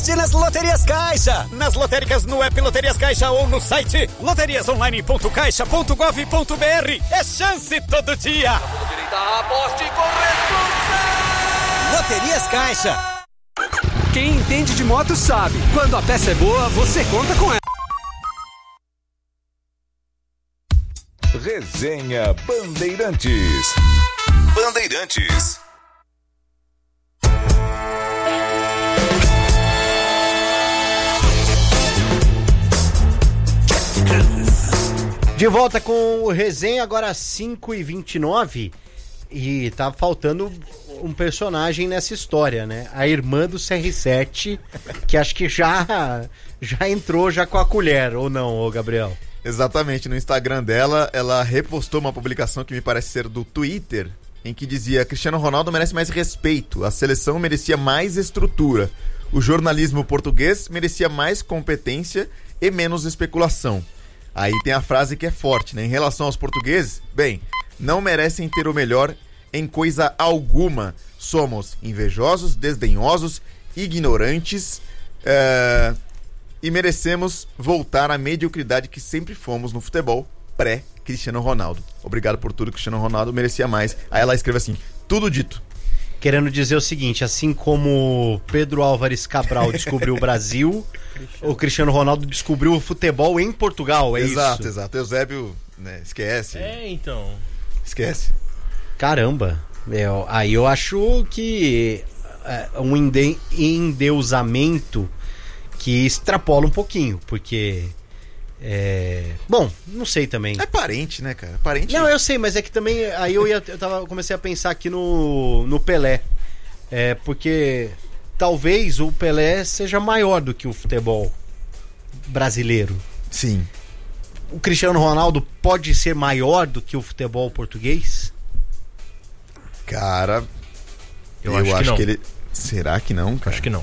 Aposte nas Loterias Caixa, nas lotéricas no app Loterias Caixa ou no site loteriasonline.caixa.gov.br. É chance todo dia. Aposte com responsabilidade. Loterias Caixa. Quem entende de moto sabe, quando a peça é boa, você conta com ela. Resenha Bandeirantes. Bandeirantes. De volta com o Resenha, agora 5h29. E tá faltando um personagem nessa história, né? A irmã do CR7, que acho que já entrou já com a colher, ou não, ô Gabriel? Exatamente, no Instagram dela, ela repostou uma publicação que me parece ser do Twitter, em que dizia: Cristiano Ronaldo merece mais respeito, a seleção merecia mais estrutura, o jornalismo português merecia mais competência e menos especulação. Aí tem a frase que é forte, né? Em relação aos portugueses, bem, não merecem ter o melhor em coisa alguma. Somos invejosos, desdenhosos, ignorantes, e merecemos voltar à mediocridade que sempre fomos no futebol pré-Cristiano Ronaldo. Obrigado por tudo, Cristiano Ronaldo merecia mais. Aí ela escreve assim: tudo dito. Querendo dizer o seguinte: assim como Pedro Álvares Cabral descobriu o Brasil, o Cristiano Ronaldo descobriu o futebol em Portugal, é exato, isso? Exato. Eusébio, né, esquece. Então. Esquece. Caramba. Aí eu acho que um endeusamento que extrapola um pouquinho, porque... Bom, não sei também. É parente, né, cara? Parente. Não, eu sei, mas é que também... Aí eu comecei a pensar aqui no Pelé. Porque talvez o Pelé seja maior do que o futebol brasileiro. Sim. O Cristiano Ronaldo pode ser maior do que o futebol português? Cara, eu acho que ele... Será que não, cara? Acho que não.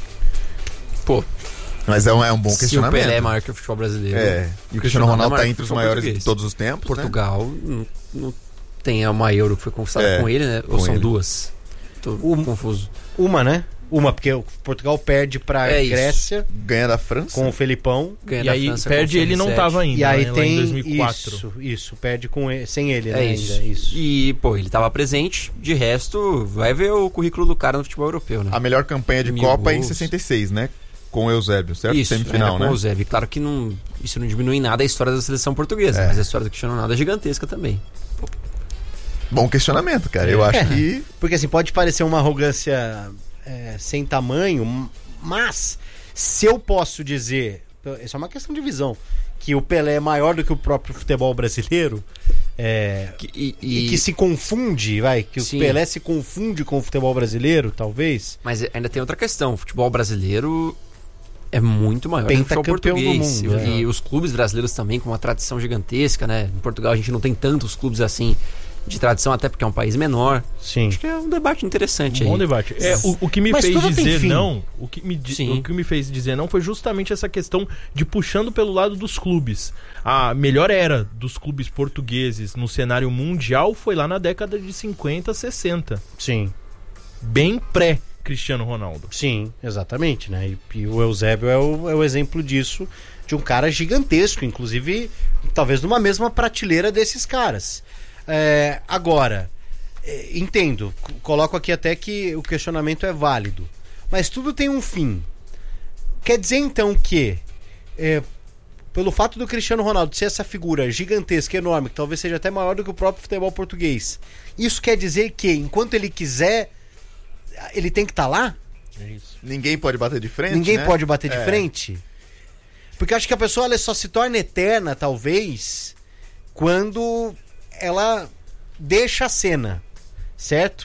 Pô, mas é um bom questionamento. Se o Pelé é maior que o futebol brasileiro... E o Cristiano Ronaldo tá entre os maiores de todos os tempos, Portugal, né? não tem a maior que foi conquistada com ele, né? Ou são duas? Tô confuso. Uma, né? Uma, porque o Portugal perde pra Grécia. Ganha da França. Com o Felipão. Ganha da França, perde, ele não tava ainda. E aí né, tem lá em 2004. Isso, perde sem ele, né? Isso. Ainda, isso. E, pô, ele tava presente. De resto, vai ver o currículo do cara no futebol europeu, né? A melhor campanha de Copa é em 66, né? Com o Eusébio, certo? Isso, semifinal, né? Com o Eusébio. Claro que isso não diminui em nada a história da seleção portuguesa, mas a história do Cristiano Ronaldo é gigantesca também. Bom questionamento, cara. Eu acho que... Porque assim, pode parecer uma arrogância sem tamanho, mas se eu posso dizer, isso é uma questão de visão, que o Pelé é maior do que o próprio futebol brasileiro, e que se confunde, que Sim. O Pelé se confunde com o futebol brasileiro, talvez. Mas ainda tem outra questão, o futebol brasileiro é muito maior que o futebol português. Do mundo, e os clubes brasileiros também com uma tradição gigantesca, né? Em Portugal a gente não tem tantos clubes assim de tradição, até porque é um país menor. Sim. Acho que é um debate interessante. Bom debate. O que me fez dizer não, o que me fez dizer não foi justamente essa questão de puxando pelo lado dos clubes. A melhor era dos clubes portugueses no cenário mundial foi lá na década de 50, 60. Sim. Bem pré-Cristiano Ronaldo. Sim, exatamente, né? E o Eusébio é o exemplo disso, de um cara gigantesco, inclusive, talvez numa mesma prateleira desses caras. Agora, entendo, coloco aqui até que o questionamento é válido, mas tudo tem um fim. Quer dizer então que pelo fato do Cristiano Ronaldo ser essa figura gigantesca, enorme, que talvez seja até maior do que o próprio futebol português, isso quer dizer que enquanto ele quiser, ele tem que estar lá? Isso. Ninguém pode bater de frente, Ninguém né? pode bater de frente? Porque eu acho que a pessoa ela só se torna eterna, talvez, quando ela deixa a cena, certo?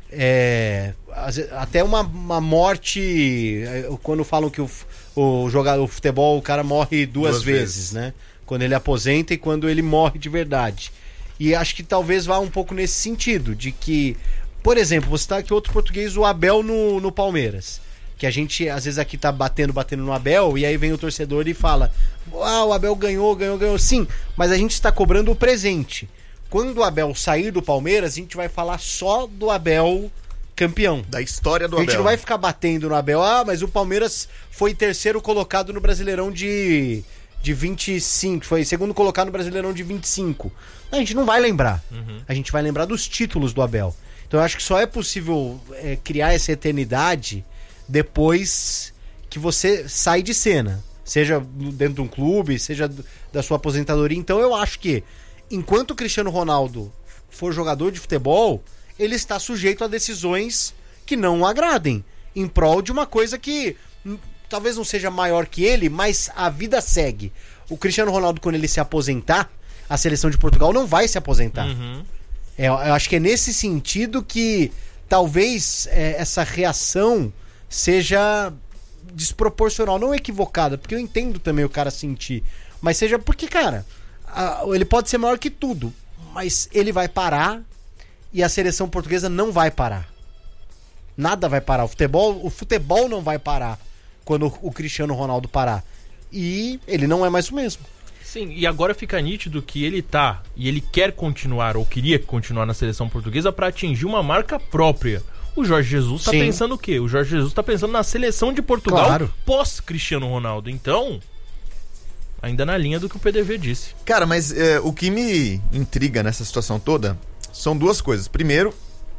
Até uma morte, quando falam que o jogador, o futebol, o cara morre duas vezes, né? Quando ele aposenta e quando ele morre de verdade. E acho que talvez vá um pouco nesse sentido, de que, por exemplo, você tá aqui outro português, o Abel no Palmeiras. Que a gente, às vezes, aqui tá batendo no Abel, e aí vem o torcedor e fala: o Abel ganhou. Sim, mas a gente está cobrando o presente. Quando o Abel sair do Palmeiras, a gente vai falar só do Abel campeão. Da história do Abel. A gente não vai ficar batendo no Abel. Mas o Palmeiras foi terceiro colocado no Brasileirão de 25. Foi segundo colocado no Brasileirão de 25. A gente não vai lembrar. A gente vai lembrar dos títulos do Abel. Então eu acho que só é possível criar essa eternidade depois que você sai de cena. Seja dentro de um clube, seja da sua aposentadoria. Então eu acho que enquanto o Cristiano Ronaldo for jogador de futebol, ele está sujeito a decisões que não o agradem, em prol de uma coisa que talvez não seja maior que ele, mas a vida segue. O Cristiano Ronaldo, quando ele se aposentar, a seleção de Portugal não vai se aposentar. Eu acho que é nesse sentido que talvez essa reação seja desproporcional, não equivocada, porque eu entendo também o cara sentir, mas seja porque, cara, ele pode ser maior que tudo, mas ele vai parar e a seleção portuguesa não vai parar. Nada vai parar. O futebol não vai parar quando o Cristiano Ronaldo parar. E ele não é mais o mesmo. Sim, e agora fica nítido que ele e ele quer continuar, ou queria continuar na seleção portuguesa para atingir uma marca própria. O Jorge Jesus tá pensando o quê? O Jorge Jesus tá pensando na seleção de Portugal pós-Cristiano Ronaldo. Então, ainda na linha do que o PDV disse. Cara, mas o que me intriga nessa situação toda são duas coisas. Primeiro,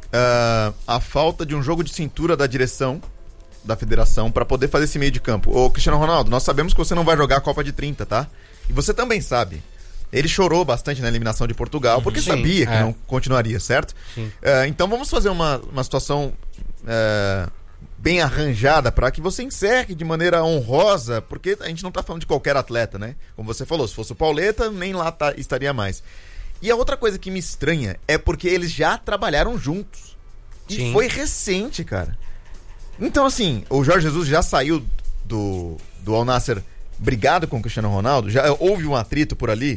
a falta de um jogo de cintura da direção da federação para poder fazer esse meio de campo. Ô, Cristiano Ronaldo, nós sabemos que você não vai jogar a Copa de 30, tá? E você também sabe. Ele chorou bastante na eliminação de Portugal, porque sabia que não continuaria, certo? Então vamos fazer uma situação bem arranjada para que você encerre de maneira honrosa, porque a gente não tá falando de qualquer atleta, né? Como você falou, se fosse o Pauleta, nem lá estaria mais. E a outra coisa que me estranha é porque eles já trabalharam juntos. E foi recente, cara. Então, assim, o Jorge Jesus já saiu do Al Nassr brigado com o Cristiano Ronaldo, já houve um atrito por ali.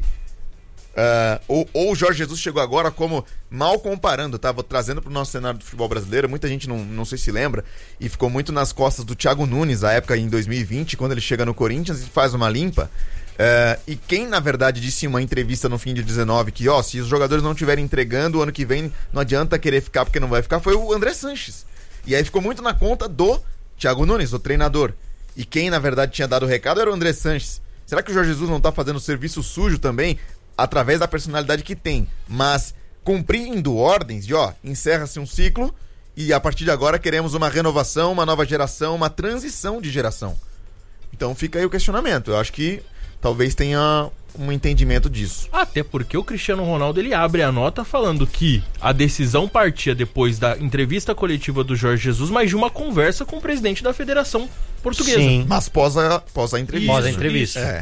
Ou o Jorge Jesus chegou agora como, mal comparando, tava trazendo pro nosso cenário do futebol brasileiro, muita gente não sei se lembra, e ficou muito nas costas do Thiago Nunes, a época em 2020, quando ele chega no Corinthians e faz uma limpa. E quem, na verdade, disse em uma entrevista no fim de 19 que, se os jogadores não estiverem entregando, o ano que vem não adianta querer ficar porque não vai ficar, foi o André Sanches. E aí ficou muito na conta do Thiago Nunes, o treinador. E quem, na verdade, tinha dado o recado era o André Sanches. Será que o Jorge Jesus não tá fazendo serviço sujo também, através da personalidade que tem, mas cumprindo ordens de, encerra-se um ciclo e a partir de agora queremos uma renovação, uma nova geração, uma transição de geração? Então fica aí o questionamento. Eu acho que talvez tenha um entendimento disso. Até porque o Cristiano Ronaldo, ele abre a nota falando que a decisão partia depois da entrevista coletiva do Jorge Jesus, mas de uma conversa com o presidente da Federação Portuguesa. Sim. Mas pós a entrevista. Pós a entrevista.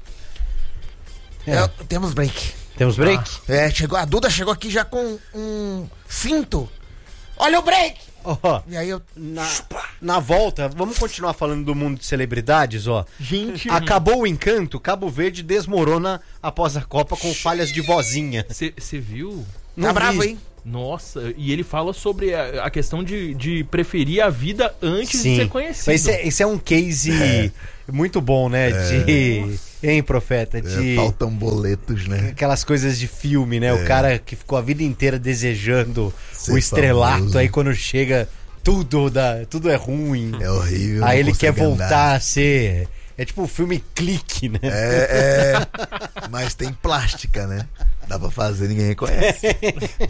Temos break. Temos break? A Duda chegou aqui já com um finto. Olha o break! E aí na volta, vamos continuar falando do mundo de celebridades, Gente, acabou o encanto, Cabo Verde desmorona após a Copa com falhas de vozinha. Você viu? Tá bravo, hein? Nossa, e ele fala sobre a questão de preferir a vida antes de ser conhecido. Esse é um case muito bom, né? Hein, Profeta? Faltam boletos, né? Aquelas coisas de filme, né? O cara que ficou a vida inteira desejando o estrelato, famoso. Aí quando chega, tudo é ruim. É horrível. Aí ele quer voltar a ser... É tipo o filme Clique, né? Mas tem plástica, né? Dá pra fazer, ninguém reconhece.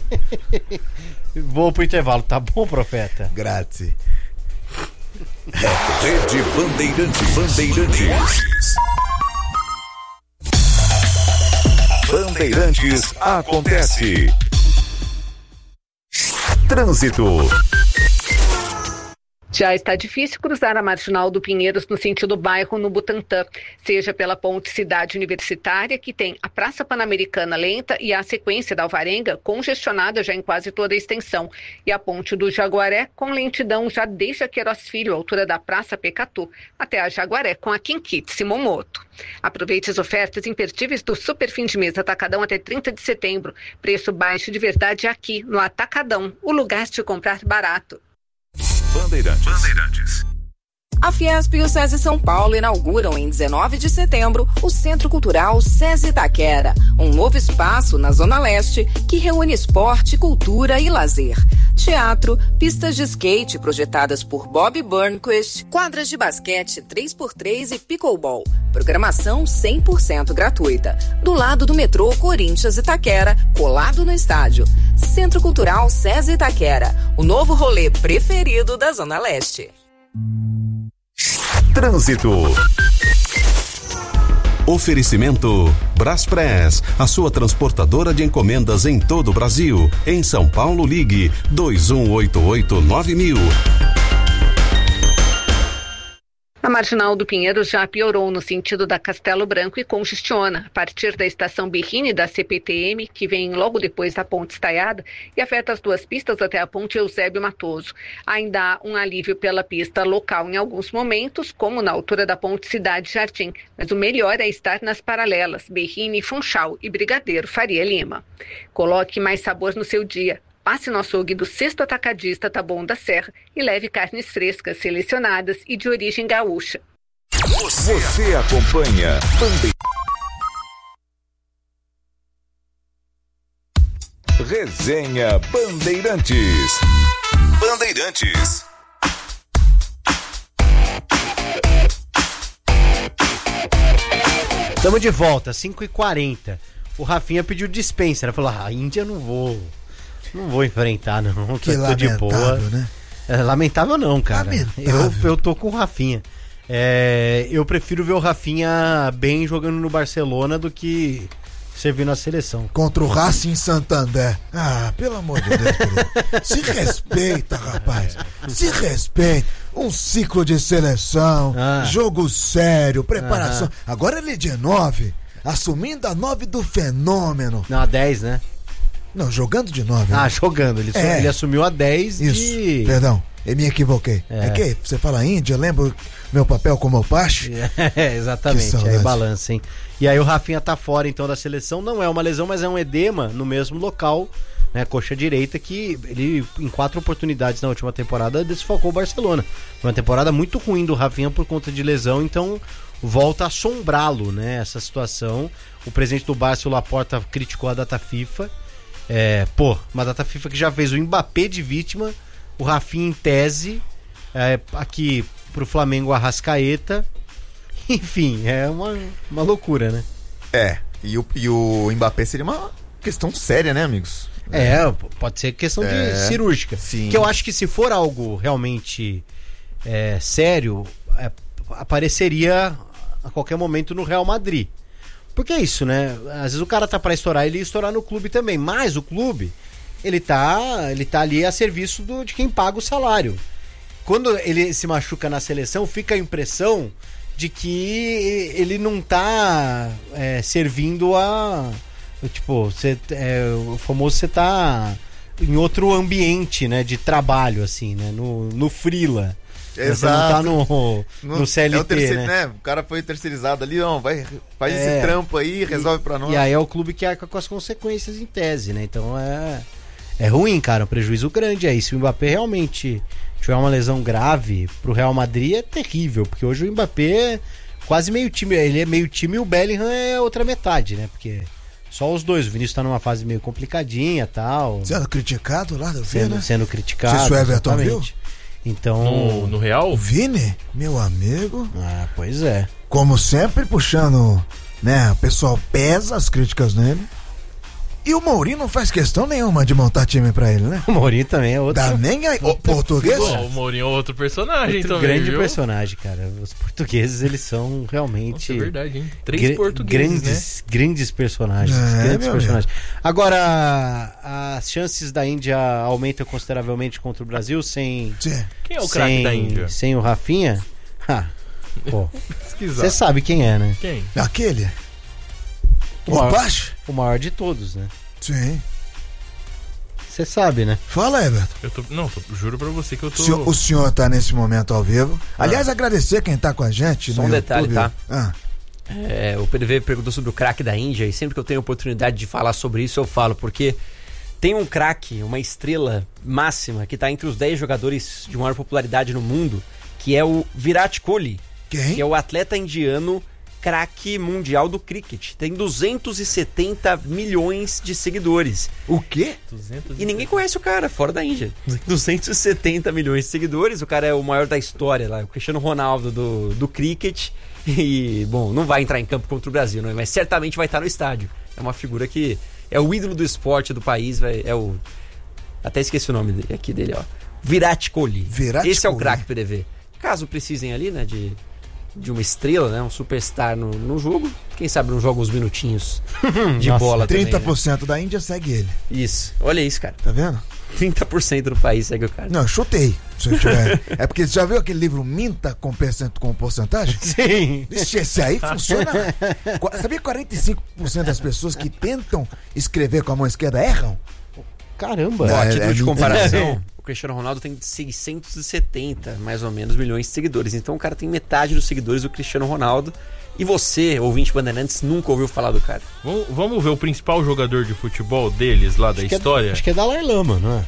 Vou pro intervalo, tá bom, Profeta? Grazie. Rede Bandeirantes. Bandeirantes acontece. Trânsito. Já está difícil cruzar a Marginal do Pinheiros no sentido bairro no Butantã, seja pela ponte Cidade Universitária, que tem a Praça Pan-Americana lenta e a sequência da Alvarenga congestionada já em quase toda a extensão, e a ponte do Jaguaré com lentidão já desde a Queiroz Filho, altura da Praça Pecatu, até a Jaguaré com a Quinquite Momoto. Aproveite as ofertas imperdíveis do Super Fim de Mês Atacadão até 30 de setembro. Preço baixo de verdade aqui no Atacadão, o lugar de comprar barato. Bandeirantes. A Fiesp e o SESI São Paulo inauguram em 19 de setembro o Centro Cultural SESI Itaquera, um novo espaço na Zona Leste que reúne esporte, cultura e lazer. Teatro, pistas de skate projetadas por Bob Burnquist, quadras de basquete 3x3 e pickleball. Programação 100% gratuita. Do lado do metrô Corinthians Itaquera, colado no estádio. Centro Cultural SESI Itaquera, o novo rolê preferido da Zona Leste. Trânsito. Oferecimento Braspress, a sua transportadora de encomendas em todo o Brasil. Em São Paulo, ligue 2188-9000. A Marginal do Pinheiros já piorou no sentido da Castelo Branco e congestiona a partir da estação Berrini da CPTM, que vem logo depois da Ponte Estaiada, e afeta as duas pistas até a Ponte Eusébio Matoso. Ainda há um alívio pela pista local em alguns momentos, como na altura da Ponte Cidade Jardim, mas o melhor é estar nas paralelas Berrini, Funchal e Brigadeiro Faria Lima. Coloque mais sabor no seu dia. Passe no açougue do Sexto Atacadista Taboão da Serra e leve carnes frescas, selecionadas e de origem gaúcha. Você acompanha Resenha Bandeirantes. Bandeirantes. Estamos de volta, 5h40. O Rafinha pediu dispensa, né? Falou, a Índia não vou enfrentar, não. Que tô de boa. né? Lamentável não, cara. Lamentável. Eu tô com o Rafinha. Eu prefiro ver o Rafinha bem jogando no Barcelona do que servindo a seleção. Contra o Racing Santander. Ah, pelo amor de Deus, querido. Se respeita, rapaz. Se respeita. Um ciclo de seleção, jogo sério, preparação. Agora ele é de 9, assumindo a 9 do Fenômeno. Não, a 10, né? Não, jogando de 9. Ah, né? Jogando. Ele assumiu a 10 Isso. Perdão, eu me equivoquei. É que você fala Índia, eu lembro meu papel como Pache. Exatamente, aí balança, hein? E aí o Rafinha tá fora, então, da seleção. Não é uma lesão, mas é um edema no mesmo local, né? Coxa direita, que ele, em 4 oportunidades na última temporada, desfalcou o Barcelona. Foi uma temporada muito ruim do Rafinha por conta de lesão, então volta a assombrá-lo, né? Essa situação. O presidente do Barça, o Laporta, criticou a data FIFA. Uma data FIFA que já fez o Mbappé de vítima, o Rafinha em tese, aqui pro Flamengo Arrascaeta, enfim, é uma loucura, né? E o Mbappé seria uma questão séria, né, amigos? Pode ser questão de cirúrgica. Sim. Que eu acho que se for algo realmente sério, apareceria a qualquer momento no Real Madrid. Porque é isso, né? Às vezes o cara tá pra estourar, ele ia estourar no clube também. Mas o clube, ele tá ali a serviço de quem paga o salário. Quando ele se machuca na seleção, fica a impressão de que ele não tá servindo a... Tipo, o famoso você tá em outro ambiente, né? De trabalho, assim, né? No freela. Exato. Você não tá no CLT, né? O cara foi terceirizado ali, faz esse trampo aí, resolve pra nós. E aí é o clube que arca com as consequências em tese, né? Então é ruim, cara, um prejuízo grande aí. Se o Mbappé realmente tiver uma lesão grave pro Real Madrid, é terrível, porque hoje o Mbappé é quase meio time, ele é meio time e o Bellingham é outra metade, né? Porque só os dois, o Vinícius tá numa fase meio complicadinha e tal. Sendo criticado lá, sendo criticado. Se o Everton viu? Então, no Real? O Vini, meu amigo. Pois é. Como sempre, puxando, né? O pessoal pesa as críticas nele. E o Mourinho não faz questão nenhuma de montar time pra ele, né? O Mourinho também é outro. O português? O Mourinho é outro personagem também. Grande personagem, cara. Os portugueses, eles são realmente. Nossa, é verdade, hein? 3 portugueses, grandes personagens. Grandes personagens. Agora, as chances da Índia aumentam consideravelmente contra o Brasil sem. Sim. Quem é o craque da Índia? Sem o Rafinha? Você sabe quem é, né? Quem? Aquele. O maior de todos, né? Sim. Você sabe, né? Fala, Everton. Juro pra você que eu tô... O senhor tá nesse momento ao vivo. Aliás, agradecer quem tá com a gente. Só um detalhe, tá? Ah. O PDV perguntou sobre o craque da Índia, e sempre que eu tenho oportunidade de falar sobre isso, eu falo, porque tem um craque, uma estrela máxima, que tá entre os 10 jogadores de maior popularidade no mundo, que é o Virat Kohli. Quem? Que é o atleta indiano craque mundial do cricket. Tem 270 milhões de seguidores. O quê? E ninguém conhece o cara, fora da Índia. 270 milhões de seguidores. O cara é o maior da história lá. O Cristiano Ronaldo do cricket. E, bom, não vai entrar em campo contra o Brasil, né? Mas certamente vai estar no estádio. É uma figura que é o ídolo do esporte do país. Até esqueci o nome aqui dele, ó. Virat Kohli. Esse é o craque PDV. Caso precisem ali, né, de uma estrela, né, um superstar no jogo, quem sabe não joga uns minutinhos de bola 30% também, né? da Índia segue ele. Isso, olha isso, cara. Tá vendo? 30% do país segue o cara. Não, eu chutei. Se eu tiver... É porque você já viu aquele livro Minta com porcentagem? Sim. Vixe, esse aí funciona. Sabia que 45% das pessoas que tentam escrever com a mão esquerda erram? Caramba. A título de comparação, o Cristiano Ronaldo tem 670, mais ou menos, milhões de seguidores. Então o cara tem metade dos seguidores do Cristiano Ronaldo. E você, ouvinte Bandeirantes, nunca ouviu falar do cara. Vamos ver o principal jogador de futebol deles lá da história? Acho que é Dalai Lama, não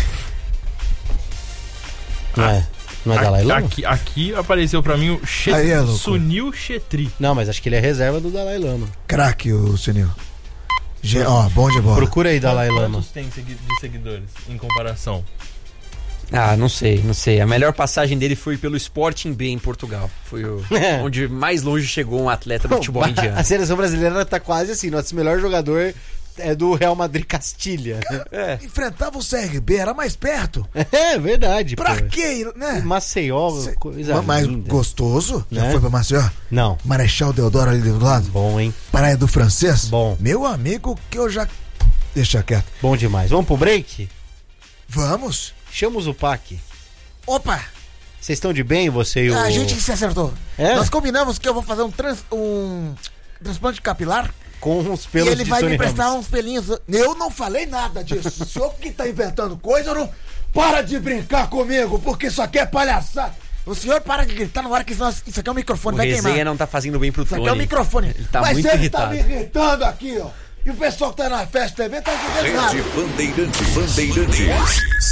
é? Não é Dalai Lama? Aqui apareceu pra mim o Sunil Chetri. Não, mas acho que ele é reserva do Dalai Lama. Craque o Sunil. Bom de bola. Procura aí Dalai Lama. Quantos tem de seguidores em comparação? Não sei. A melhor passagem dele foi pelo Sporting B em Portugal. Foi onde mais longe chegou um atleta do futebol indiano. A seleção brasileira tá quase assim. Nosso melhor jogador é do Real Madrid Castilha. Enfrentava o CRB, era mais perto. É verdade. Pra quê, né? Maceió, coisa mais linda. Gostoso? Né? Já foi pra Maceió? Não. Marechal Deodoro ali do lado? Bom, hein? Praia do Francês? Bom. Meu amigo, que eu já... Deixa quieto. Bom demais. Vamos pro break? Vamos. Chama o Zupac. Opa! Vocês estão de bem, você e o... A gente se acertou. É? Nós combinamos que eu vou fazer um transplante capilar. Com uns pelos e ele de vai Tony me prestar Ramos. uns pelinhos. Eu não falei nada disso. O senhor que tá inventando coisa, eu não... Para de brincar comigo, porque isso aqui é palhaçada. O senhor para de gritar na hora que isso aqui é um microfone, vai queimar. O resenha não tá fazendo bem pro Tony. Isso aqui é um microfone. Ele tá mas muito ele irritado. Tá me irritando aqui, ó. E o pessoal que tá na festa também tá entendendo nada. Bandeirantes.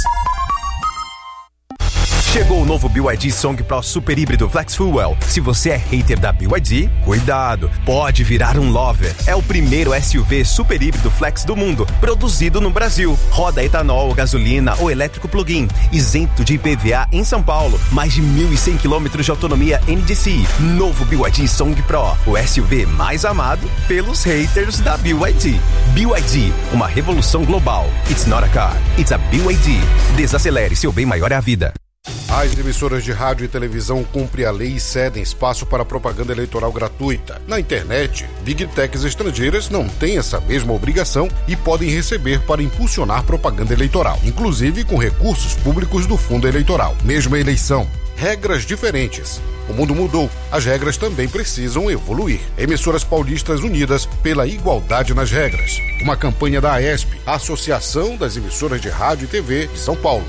Chegou o novo BYD Song Pro Super Híbrido Flex Fuel. Se você é hater da BYD, cuidado, pode virar um lover. É o primeiro SUV super híbrido flex do mundo, produzido no Brasil. Roda etanol, gasolina ou elétrico plug-in, isento de IPVA em São Paulo. Mais de 1.100 km de autonomia NDCi. Novo BYD Song Pro, o SUV mais amado pelos haters da BYD. BYD, uma revolução global. It's not a car, it's a BYD. Desacelere, seu bem maior é a vida. As emissoras de rádio e televisão cumprem a lei e cedem espaço para propaganda eleitoral gratuita. Na internet, Big Techs estrangeiras não têm essa mesma obrigação e podem receber para impulsionar propaganda eleitoral, inclusive com recursos públicos do fundo eleitoral. Mesma eleição, regras diferentes. O mundo mudou, as regras também precisam evoluir. Emissoras paulistas unidas pela igualdade nas regras. Uma campanha da AESP, Associação das Emissoras de Rádio e TV de São Paulo.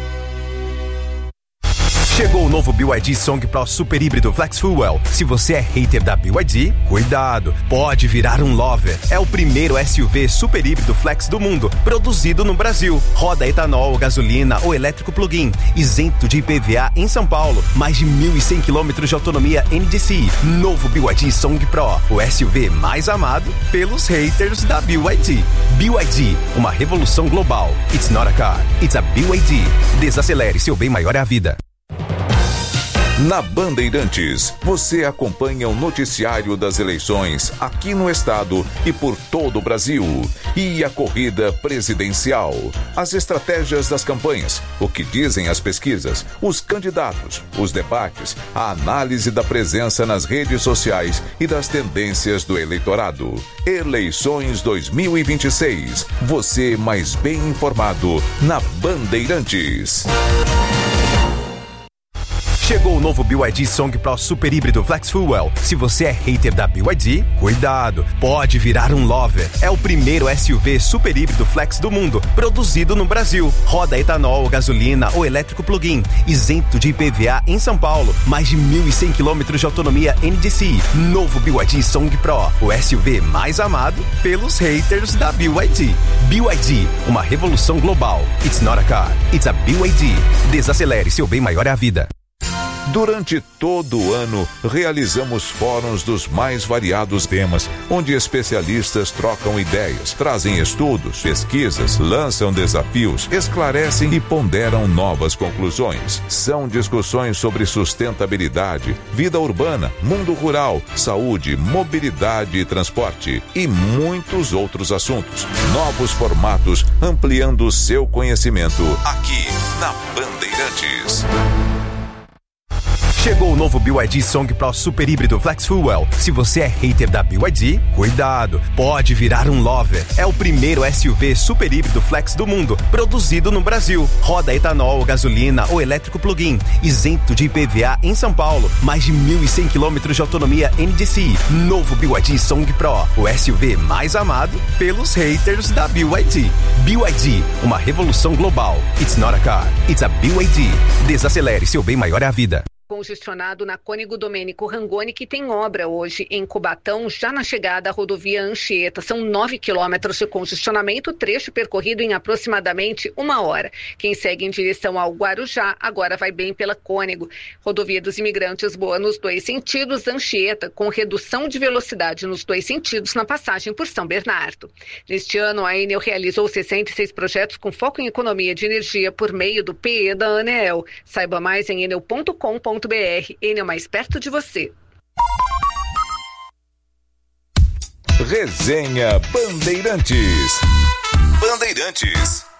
Chegou o novo BYD Song Pro Super Híbrido Flex Fuel. Se você é hater da BYD, cuidado, pode virar um lover. É o primeiro SUV super híbrido flex do mundo, produzido no Brasil. Roda etanol, gasolina ou elétrico plug-in, isento de IPVA em São Paulo. Mais de 1.100 km de autonomia NDCi. Novo BYD Song Pro, o SUV mais amado pelos haters da BYD. BYD, uma revolução global. It's not a car, it's a BYD. Desacelere, seu bem maior é a vida. Na Bandeirantes, você acompanha o noticiário das eleições aqui no estado e por todo o Brasil. E a corrida presidencial, as estratégias das campanhas, o que dizem as pesquisas, os candidatos, os debates, a análise da presença nas redes sociais e das tendências do eleitorado. Eleições 2026. Você mais bem informado na Bandeirantes. Chegou o novo BYD Song Pro Super Híbrido Flex Fuel. Se você é hater da BYD, cuidado, pode virar um lover. É o primeiro SUV super híbrido flex do mundo, produzido no Brasil. Roda etanol, gasolina ou elétrico plug-in, isento de IPVA em São Paulo. Mais de 1.100 km de autonomia NDCi. Novo BYD Song Pro, o SUV mais amado pelos haters da BYD. BYD, uma revolução global. It's not a car, it's a BYD. Desacelere, seu bem maior é a vida. Durante todo o ano, realizamos fóruns dos mais variados temas, onde especialistas trocam ideias, trazem estudos, pesquisas, lançam desafios, esclarecem e ponderam novas conclusões. São discussões sobre sustentabilidade, vida urbana, mundo rural, saúde, mobilidade e transporte e muitos outros assuntos. Novos formatos ampliando o seu conhecimento aqui na Bandeirantes. Chegou o novo BYD Song Pro Super Híbrido Flex Fuel. Se você é hater da BYD, cuidado, pode virar um lover. É o primeiro SUV super híbrido flex do mundo, produzido no Brasil. Roda etanol, gasolina ou elétrico plug-in, isento de IPVA em São Paulo. Mais de 1.100 km de autonomia NDCi. Novo BYD Song Pro, o SUV mais amado pelos haters da BYD. BYD, uma revolução global. It's not a car, it's a BYD. Desacelere, seu bem maior é a vida. Congestionado na Cônego Domênico Rangoni, que tem obra hoje em Cubatão, já na chegada à rodovia Anchieta. São 9 quilômetros de congestionamento, trecho percorrido em aproximadamente 1 hora. Quem segue em direção ao Guarujá agora vai bem pela Cônego. Rodovia dos Imigrantes boa nos 2 sentidos, Anchieta, com redução de velocidade nos 2 sentidos na passagem por São Bernardo. Neste ano, a Enel realizou 66 projetos com foco em economia de energia por meio do PE da ANEEL. Saiba mais em enel.com.br. Enel, mais perto de você. Resenha Bandeirantes. Bandeirantes.